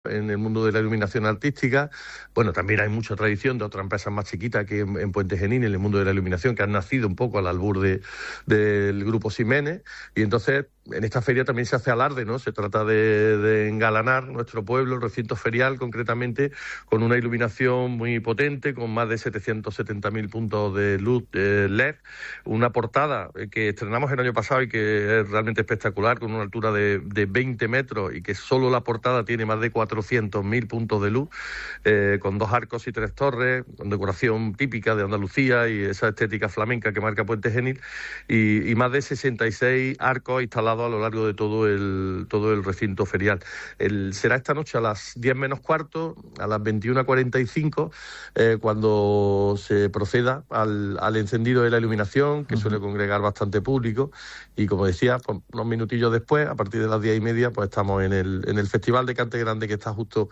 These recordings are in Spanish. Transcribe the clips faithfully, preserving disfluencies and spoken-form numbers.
en el mundo de la iluminación artística. Bueno, también hay mucha tradición de otras empresas más chiquitas que en, en Puente Genil, en el mundo de la iluminación, que han nacido un poco al albur de, del Grupo Ximénez. Y entonces, en esta feria también se hace alarde, ¿no? Se trata de, de engalanar nuestro pueblo, el recinto ferial, concretamente, con una iluminación muy potente, con más de setecientos setenta mil puntos de luz eh, L E D, una portada que estrenamos el año pasado y que es realmente espectacular, con una altura de, de veinte metros y que solo la portada tiene más de cuatrocientos mil puntos de luz, eh, con dos arcos y tres torres, con decoración típica de Andalucía y esa estética flamenca que marca Puente Genil, y, y más de sesenta y seis arcos instalados a lo largo de todo el, todo el recinto ferial. El, será esta noche a las diez menos cuarto, a las veintiuna cuarenta y cinco, eh, cuando se proceda al, al encendido de la iluminación, que uh-huh. suele congregar bastante público, y como decía, pues, unos minutillos después, a partir de las diez y media, pues estamos en el, en el Festival de Cante Grande, que está justo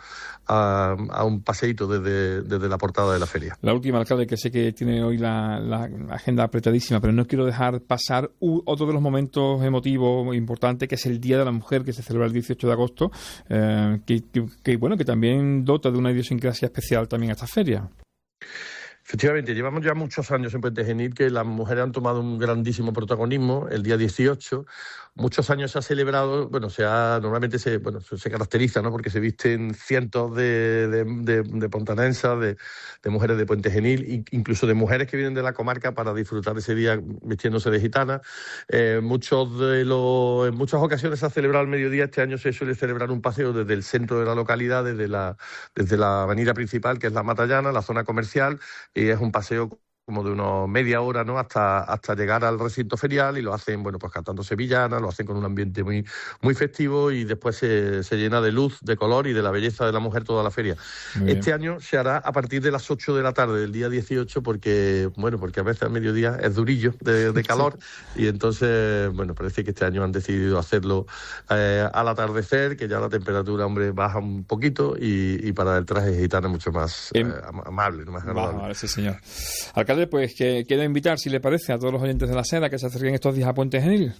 a, a un paseíto desde, desde la portada de la feria. La última, alcalde, que sé que tiene hoy la, la agenda apretadísima, pero no quiero dejar pasar u, otro de los momentos emotivos importantes, que es el Día de la Mujer, que se celebra el dieciocho de agosto, eh, que, que, que, bueno, que también dota de una idiosincrasia especial también a esta feria. Efectivamente, llevamos ya muchos años en Puente Genil que las mujeres han tomado un grandísimo protagonismo. El día dieciocho, muchos años se ha celebrado, bueno, se ha, normalmente se, bueno, se caracteriza, ¿no? Porque se visten cientos de, de, de, de pontanensas, de, de mujeres de Puente Genil, incluso de mujeres que vienen de la comarca para disfrutar ese día vistiéndose de gitana. Eh, muchos de los, en muchas ocasiones se ha celebrado al mediodía. Este año se suele celebrar un paseo desde el centro de la localidad, desde la, desde la avenida principal, que es la Matallana, la zona comercial, y es un paseo como de unos media hora, ¿no? Hasta, hasta llegar al recinto ferial, y lo hacen, bueno, pues cantando sevillanas, lo hacen con un ambiente muy, muy festivo, y después se, se llena de luz, de color y de la belleza de la mujer toda la feria. Este año se hará a partir de las ocho de la tarde del día dieciocho, porque, bueno, porque a veces al mediodía es durillo de, de calor, sí. Y entonces, bueno, parece que este año han decidido hacerlo eh, al atardecer, que ya la temperatura, hombre, baja un poquito, y, y para el traje gitano mucho más eh, amable, más agradable. Vale, sí, señor. Alcalde, pues que queda invitar, si le parece, a todos los oyentes de la Seda que se acerquen estos días a Puente Genil.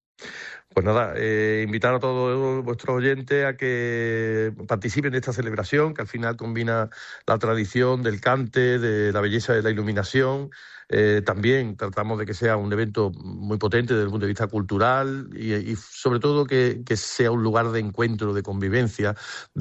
Pues nada, eh, invitar a todos vuestros oyentes a que participen de esta celebración, que al final combina la tradición del cante, de la belleza de la iluminación. Eh, también tratamos de que sea un evento muy potente desde el punto de vista cultural, y, y sobre todo que, que sea un lugar de encuentro, de convivencia,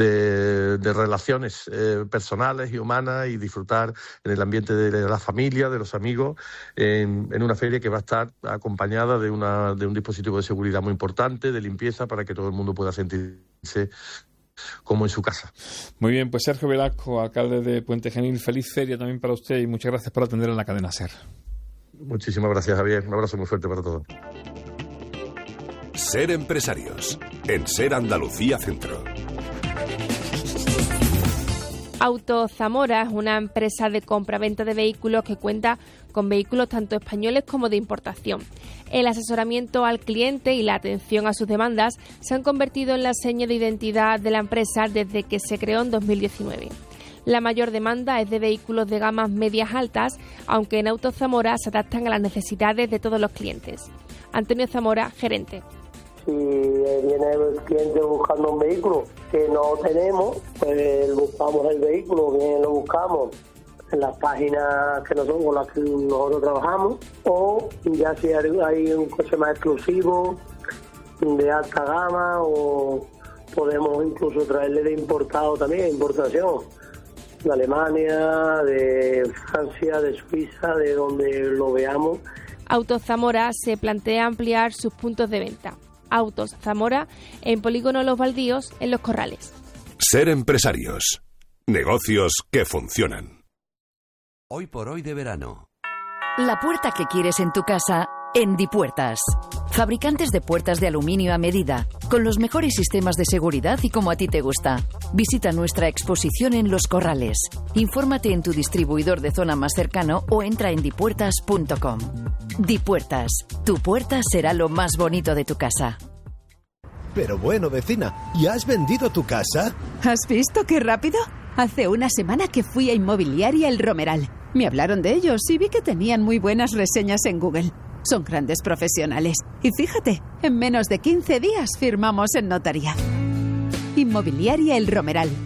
de, de relaciones eh, personales y humanas, y disfrutar en el ambiente de la familia, de los amigos, en, en una feria que va a estar acompañada de, una, de un dispositivo de seguridad muy importante, de limpieza, para que todo el mundo pueda sentirse como en su casa. Muy bien, pues Sergio Velasco, alcalde de Puente Genil, feliz feria también para usted, y muchas gracias por atender en la cadena SER. Muchísimas gracias, Javier. Un abrazo muy fuerte para todos. SER Empresarios, en SER Andalucía Centro. Auto Zamora es una empresa de compra-venta de vehículos que cuenta con vehículos tanto españoles como de importación. El asesoramiento al cliente y la atención a sus demandas se han convertido en la seña de identidad de la empresa desde que se creó en dos mil diecinueve. La mayor demanda es de vehículos de gamas medias altas, aunque en Auto Zamora se adaptan a las necesidades de todos los clientes. Antonio Zamora, gerente. Si viene el cliente buscando un vehículo que no tenemos, pues buscamos el vehículo, bien lo buscamos en las páginas que nosotros, con las que nosotros trabajamos, o ya si hay un coche más exclusivo, de alta gama, o podemos incluso traerle de importado también, importación, de Alemania, de Francia, de Suiza, de donde lo veamos. Autos Zamora se plantea ampliar sus puntos de venta. Autos Zamora en Polígono Los Baldíos, en Los Corrales. SER Empresarios. Negocios que funcionan. Hoy por hoy de verano. La puerta que quieres en tu casa, en Dipuertas. Fabricantes de puertas de aluminio a medida, con los mejores sistemas de seguridad y como a ti te gusta. Visita nuestra exposición en Los Corrales. Infórmate en tu distribuidor de zona más cercano o entra en dipuertas punto com. Dipuertas, tu puerta será lo más bonito de tu casa. Pero bueno, vecina, ¿ya has vendido tu casa? ¿Has visto qué rápido? Hace una semana que fui a Inmobiliaria El Romeral. Me hablaron de ellos y vi que tenían muy buenas reseñas en Google. Son grandes profesionales. Y fíjate, en menos de quince días firmamos en notaría. Inmobiliaria El Romeral.